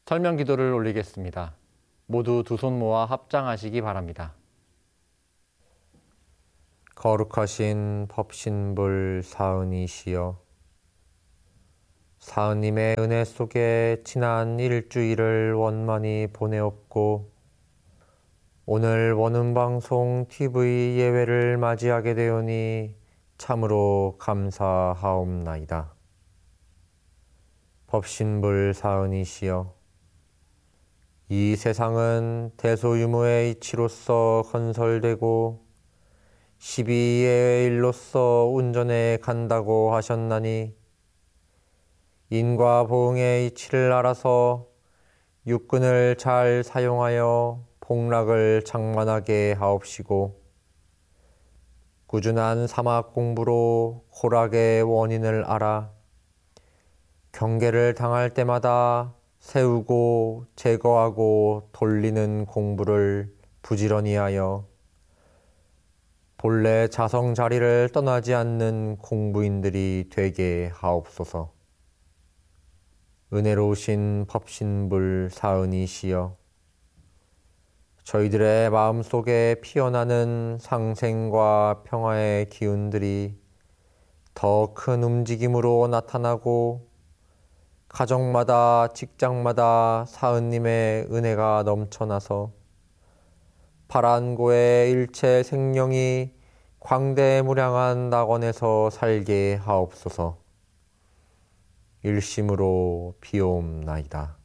설명 기도를 올리겠습니다. 모두 두 손 모아 합장하시기 바랍니다. 거룩하신 법신불 사은이시여, 사은님의 은혜 속에 지난 일주일을 원만히 보내었고 오늘 원음방송 TV 예외를 맞이하게 되오니 참으로 감사하옵나이다. 법신불 사은이시여, 이 세상은 대소유무의 이치로서 건설되고 12의 일로서 운전해 간다고 하셨나니 인과 보응의 이치를 알아서 육근을 잘 사용하여 복락을 장만하게 하옵시고 꾸준한 사막 공부로 고락의 원인을 알아 경계를 당할 때마다 세우고 제거하고 돌리는 공부를 부지런히 하여 본래 자성 자리를 떠나지 않는 공부인들이 되게 하옵소서. 은혜로우신 법신불 사은이시여, 저희들의 마음속에 피어나는 상생과 평화의 기운들이 더 큰 움직임으로 나타나고 가정마다 직장마다 사은님의 은혜가 넘쳐나서 파란고의 일체 생명이 광대무량한 낙원에서 살게 하옵소서. 일심으로 비옵나이다.